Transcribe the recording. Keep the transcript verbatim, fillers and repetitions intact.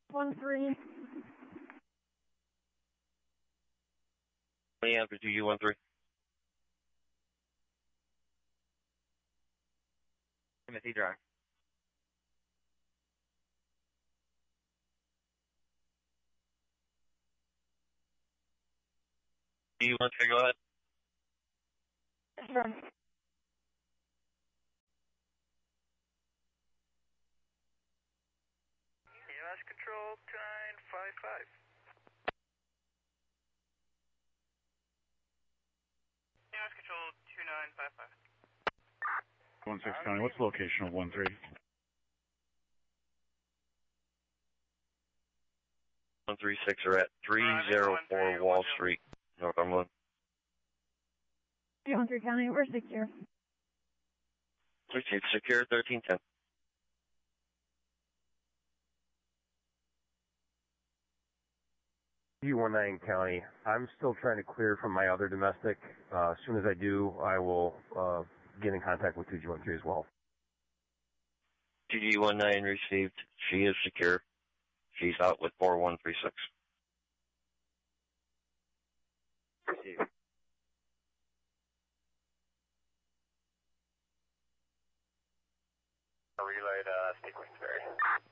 One three. After two G one three. Timothy Drive. G one three, go ahead. Sure. E M S control two nine five five. E M S control two nine five five. one six County, what's the location of one three? one three six are at three oh four Wall Street, Northumberland. three hundred County, we're secure. Received secure thirteen ten. G one nine County, I'm still trying to clear from my other domestic. Uh, as soon as I do, I will uh, get in contact with two G one three as well. two G one nine received. She is secure. She's out with four one three six. Received. Relayed uh, sequence very.